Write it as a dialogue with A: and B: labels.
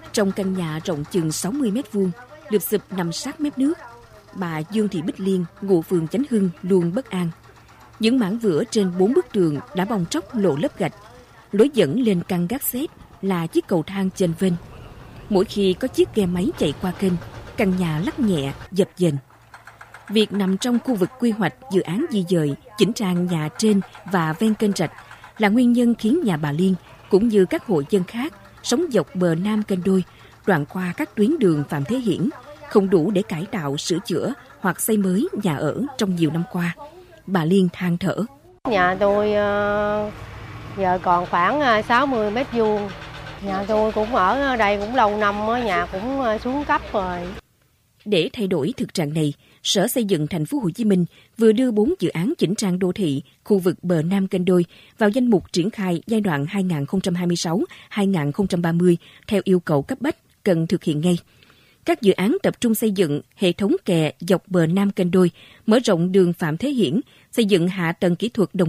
A: Trong căn nhà rộng chừng 60 mét vuông, lụp xụp nằm sát mép nước, bà Dương Thị Bích Liên, ngụ phường Chánh Hưng luôn bất an. Những mảng vữa trên 4 bức tường đã bong tróc lộ lớp gạch. Lối dẫn lên căn gác xếp là chiếc cầu thang chênh vênh. Mỗi khi có chiếc ghe máy chạy qua kênh, căn nhà lắc nhẹ, dập dềnh. Việc nằm trong khu vực quy hoạch dự án di dời, chỉnh trang nhà trên và ven kênh rạch là nguyên nhân khiến nhà bà Liên cũng như các hộ dân khác sống dọc bờ nam kênh Đôi, đoạn qua các tuyến đường Phạm Thế Hiển, không đủ để cải tạo, sửa chữa hoặc xây mới nhà ở trong nhiều năm qua. Bà Liên than thở.
B: Nhà tôi giờ còn khoảng 60 mét vuông. Nhà tôi cũng ở đây cũng lâu năm, nhà cũng xuống cấp rồi.
A: Để thay đổi thực trạng này, Sở Xây dựng Thành phố Hồ Chí Minh vừa đưa 4 dự án chỉnh trang đô thị khu vực bờ nam kênh Đôi vào danh mục triển khai giai đoạn 2026-2030 theo yêu cầu cấp bách cần thực hiện ngay. Các dự án tập trung xây dựng hệ thống kè dọc bờ nam kênh Đôi, mở rộng đường Phạm Thế Hiển, xây dựng hạ tầng kỹ thuật đồng